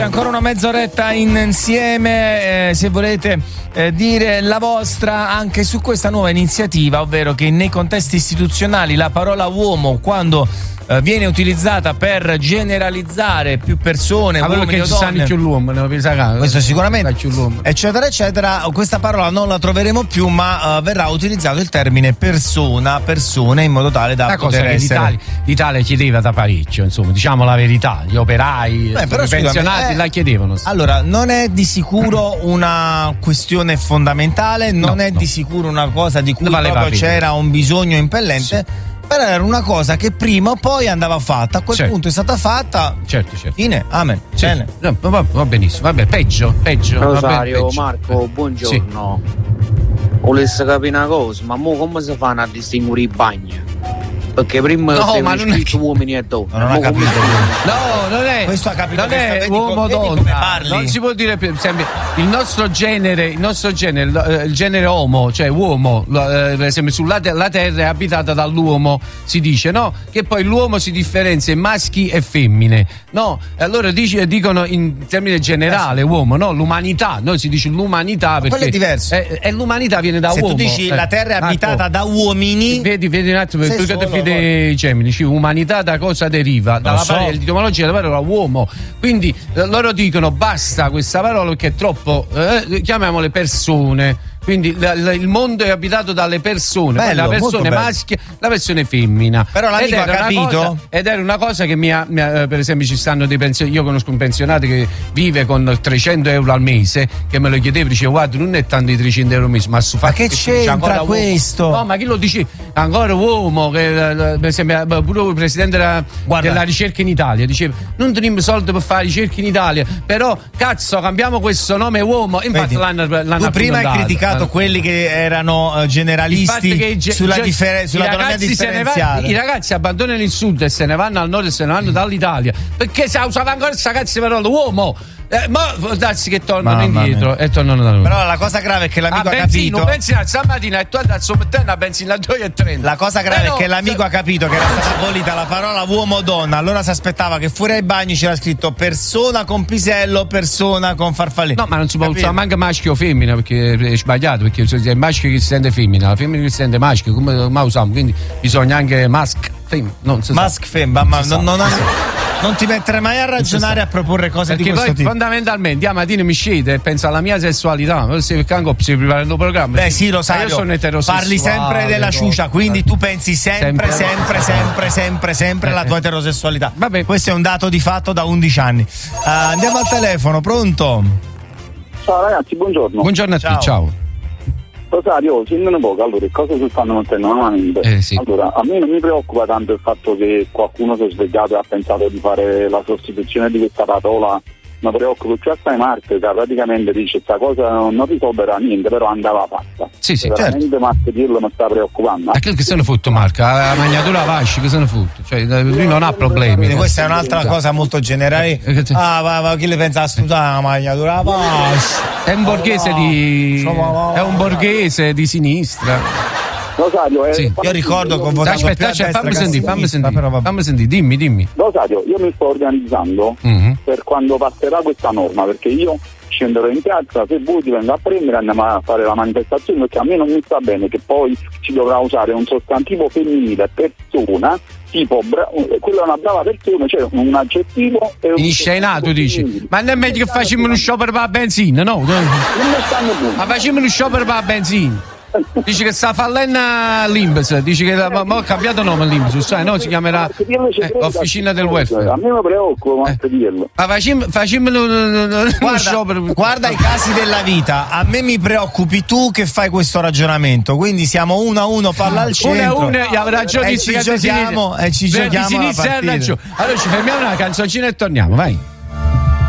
Ancora una mezz'oretta insieme, se volete dire la vostra anche su questa nuova iniziativa, ovvero che nei contesti istituzionali la parola uomo, quando viene utilizzata per generalizzare più persone, uomini o donne, più l'uomo, questo sicuramente, eccetera eccetera, questa parola non la troveremo più, ma verrà utilizzato il termine persone, in modo tale da poter essere. L'Italia chiedeva da parecchio, insomma, diciamo la verità, gli operai, i pensionati la chiedevano. Allora, non è di sicuro una questione fondamentale, non è di sicuro una cosa di cui proprio c'era un bisogno impellente. Sì. Però era una cosa che prima o poi andava fatta, a quel punto è stata fatta. Certo. Fine, amen. Sì. Bene. No, va benissimo, vabbè, peggio. Rosario, peggio. Marco, buongiorno. Volesse capire una cosa, ma mo come si fanno a distinguere i bagni? Perché prima ma non è uomini e donne. Non ha capito. No, non è. Questo ha capito. Non è uomo donna. Non si può dire più. Il nostro genere, il genere homo, cioè uomo, per esempio la terra è abitata dall'uomo, si dice, no? Che poi l'uomo si differenzia in maschi e femmine, no? E allora dicono in termine generale uomo, no? L'umanità, noi si dice l'umanità perché quello è diverso. E l'umanità viene da Se uomo. Se tu dici la terra è abitata da uomini, vedi un attimo, tu che ti dei Gemini, umanità da cosa deriva? Dalla parola etimologia della parola uomo. Quindi loro dicono basta questa parola perché è troppo, chiamiamole persone. Quindi il mondo è abitato dalle persone, bello, la persona maschio, la persona femmina. Però l'amico ha capito? Ed era una cosa che per esempio ci stanno dei pensionati. Io conosco un pensionato che vive con 300 euro al mese, che me lo chiedeva, dice guarda non è tanto di 300 euro al mese, ma su ma che c'entra questo? No, ma chi lo dice? Ancora uomo, che per esempio pure il presidente della ricerca in Italia diceva non teniamo soldi per fare ricerca in Italia, però cazzo cambiamo questo nome uomo. Infatti l'hanno tu prima hai criticato quelli che erano generalisti sulla sull'autonomia differenziata. I ragazzi abbandonano il sud e se ne vanno al nord e se ne vanno dall'Italia perché si usava ancora questa cazzo di parola uomo. Ma darsi che tornano indietro e tornano da noi. Però la cosa grave è che l'amico ha capito. Benzina stamattina e tu andai a sommettere a benzina a 2,30. La cosa grave è che l'amico ha capito che era stata abolita la parola uomo-donna. Allora si aspettava che fuori ai bagni c'era scritto persona con pisello, persona con farfallino. No, ma non si può usare manco maschio o femmina perché è sbagliato. Perché è il maschio che si sente femmina, la femmina che si sente maschio. Come usiamo? Quindi bisogna anche mask fem. Mask fem, ma non ti mettere mai a ragionare a proporre cose perché di questo tipo. Fondamentalmente a mattina mi scende e penso alla mia sessualità. Perché anche si prepara il programma. Beh sì, Rosario, io sono eterosessuale, parli sempre della ciucia, quindi tu pensi sempre alla tua eterosessualità. Vabbè. Questo è un dato di fatto da 11 anni. Andiamo al telefono, pronto? Ciao ragazzi, buongiorno. Buongiorno a te, ciao. Rosario, sentendo un po', allora, cosa si stanno mettendo nuovamente? Sì. Allora, a me non mi preoccupa tanto il fatto che qualcuno si è svegliato e ha pensato di fare la sostituzione di questa parola, mi preoccupa più assai Mark, che praticamente dice questa cosa non risolverà niente, però andava fatta. Sì, veramente certo. Mark dirlo mi sta preoccupando. Ma che se ne fotte Mark? La magnatura Vasci, che se ne fotte? Cioè, lui non ha problemi. Quindi questa è un'altra cosa molto generale. Chi le pensa a studiare la magnatura Vasci? È un borghese di sinistra. Rosario, sì. Io ricordo che ho votato fammi sentire, dimmi. Rosario, io mi sto organizzando per quando passerà questa norma, perché io scenderò in piazza, se voi ti vengo a prendere andiamo a fare la manifestazione, perché a me non mi sta bene che poi si dovrà usare un sostantivo femminile persona, tipo quella è una brava persona, cioè un aggettivo e in scena tu dici, ma non è meglio che facciamo uno sciopero per la benzina, no? Ma facciamo uno sciopero per la benzina. Dici che sta fallendo l'Imbes, dici che ha cambiato nome l'Imbes, sai, no? Si chiamerà Officina del Welfare. A me mi preoccupa dirlo. Ma facciamo uno sciopero. Guarda i casi della vita, a me mi preoccupi tu che fai questo ragionamento, quindi siamo 1-1, palla al centro. 1-1, avrà ragione e ci giochiamo di sinistra e ragione. Allora ci fermiamo una canzoncina e torniamo, vai.